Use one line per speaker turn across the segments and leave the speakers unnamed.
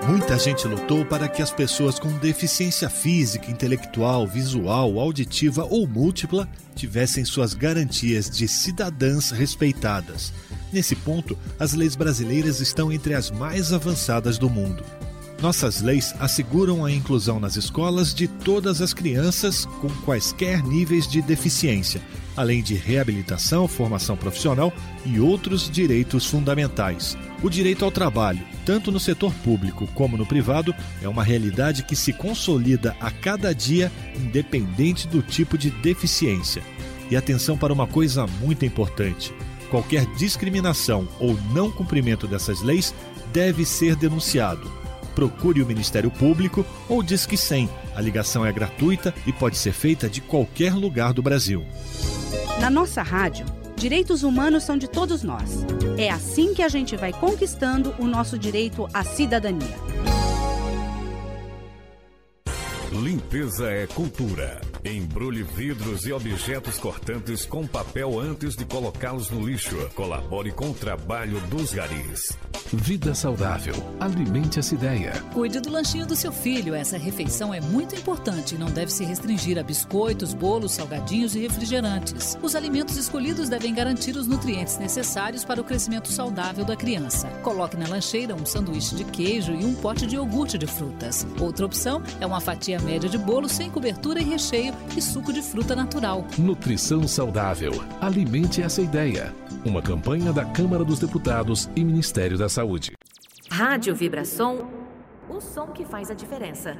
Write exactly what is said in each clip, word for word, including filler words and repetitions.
Muita gente lutou para que as pessoas com deficiência física, intelectual, visual, auditiva ou múltipla tivessem suas garantias de cidadãs respeitadas. Nesse ponto, as leis brasileiras estão entre as mais avançadas do mundo. Nossas leis asseguram a inclusão nas escolas de todas as crianças com quaisquer níveis de deficiência, além de reabilitação, formação profissional e outros direitos fundamentais. O direito ao trabalho, tanto no setor público como no privado, é uma realidade que se consolida a cada dia, independente do tipo de deficiência. E atenção para uma coisa muito importante: qualquer discriminação ou não cumprimento dessas leis deve ser denunciado. Procure o Ministério Público ou Disque cem. A ligação é gratuita e pode ser feita de qualquer lugar do Brasil.
Na nossa rádio, direitos humanos são de todos nós. É assim que a gente vai conquistando o nosso direito à cidadania.
Limpeza é cultura. Embrulhe vidros e objetos cortantes com papel antes de colocá-los no lixo. Colabore com o trabalho dos garis.
Vida saudável. Alimente essa ideia.
Cuide do lanchinho do seu filho. Essa refeição é muito importante e não deve se restringir a biscoitos, bolos, salgadinhos e refrigerantes. Os alimentos escolhidos devem garantir os nutrientes necessários para o crescimento saudável da criança. Coloque na lancheira um sanduíche de queijo e um pote de iogurte de frutas. Outra opção é uma fatia média de bolo sem cobertura e recheio e suco de fruta natural.
Nutrição saudável. Alimente essa ideia. Uma campanha da Câmara dos Deputados e Ministério da Saúde.
Rádio Vibração, o som que faz a diferença.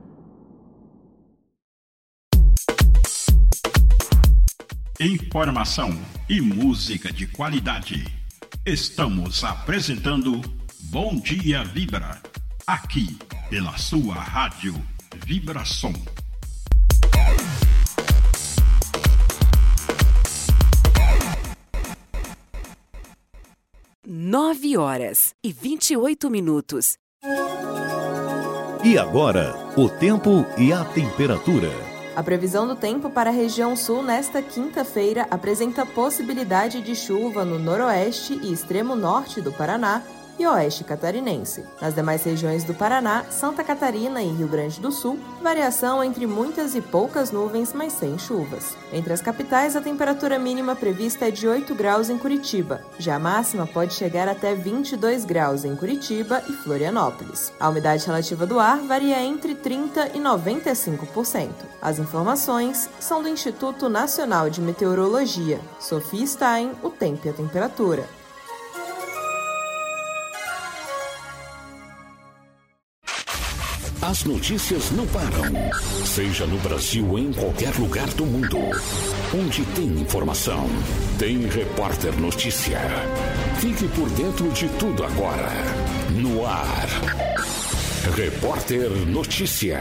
Informação e música de qualidade. Estamos apresentando Bom Dia Vibra, aqui pela sua Rádio Vibração.
Nove horas e vinte e oito minutos.
E agora, o tempo e a temperatura.
A previsão do tempo para a região sul nesta quinta-feira apresenta possibilidade de chuva no noroeste e extremo norte do Paraná e oeste catarinense. Nas demais regiões do Paraná, Santa Catarina e Rio Grande do Sul, variação entre muitas e poucas nuvens, mas sem chuvas. Entre as capitais, a temperatura mínima prevista é de oito graus em Curitiba. Já a máxima pode chegar até vinte e dois graus em Curitiba e Florianópolis. A umidade relativa do ar varia entre trinta por cento e noventa e cinco por cento. As informações são do Instituto Nacional de Meteorologia. Sofia Stein, o tempo e a temperatura.
As notícias não param, seja no Brasil ou em qualquer lugar do mundo. Onde tem informação, tem Repórter Notícia. Fique por dentro de tudo agora. No ar, Repórter Notícia.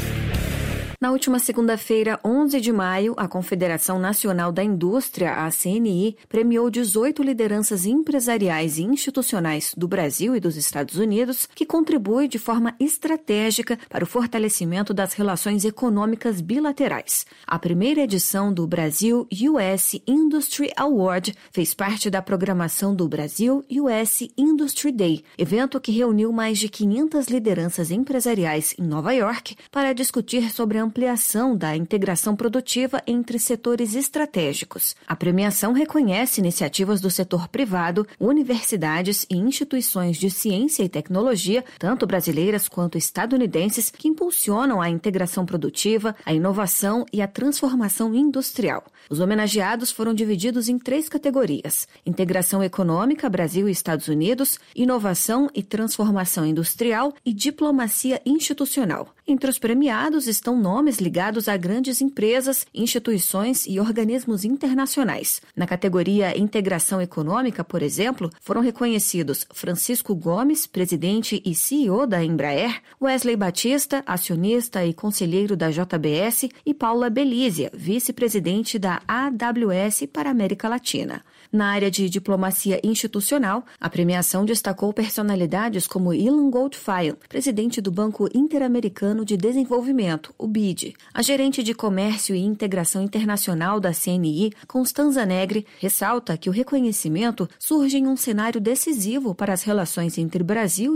Na última segunda-feira, onze de maio, a Confederação Nacional da Indústria, a C N I, premiou dezoito lideranças empresariais e institucionais do Brasil e dos Estados Unidos que contribuem de forma estratégica para o fortalecimento das relações econômicas bilaterais. A primeira edição do Brasil U S Industry Award fez parte da programação do Brasil U S Industry Day, evento que reuniu mais de quinhentas lideranças empresariais em Nova York para discutir sobre a ampliação da integração produtiva entre setores estratégicos. A premiação reconhece iniciativas do setor privado, universidades e instituições de ciência e tecnologia, tanto brasileiras quanto estadunidenses, que impulsionam a integração produtiva, a inovação e a transformação industrial. Os homenageados foram divididos em três categorias: integração econômica, Brasil e Estados Unidos, inovação e transformação industrial e diplomacia institucional. Entre os premiados estão nomes ligados a grandes empresas, instituições e organismos internacionais. Na categoria Integração Econômica, por exemplo, foram reconhecidos Francisco Gomes, presidente e C E O da Embraer, Wesley Batista, acionista e conselheiro da J B S, e Paula Belízia, vice-presidente da A W S para a América Latina. Na área de diplomacia institucional, a premiação destacou personalidades como Ilan Goldfein, presidente do Banco Interamericano de Desenvolvimento, o B I D. A gerente de Comércio e Integração Internacional da C N I, Constanza Negri, ressalta que o reconhecimento surge em um cenário decisivo para as relações entre Brasil